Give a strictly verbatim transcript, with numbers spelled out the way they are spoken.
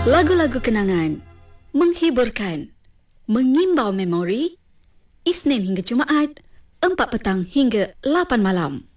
Lagu-lagu kenangan, menghiburkan, mengimbau memori, Isnin hingga Jumaat, empat petang hingga lapan malam.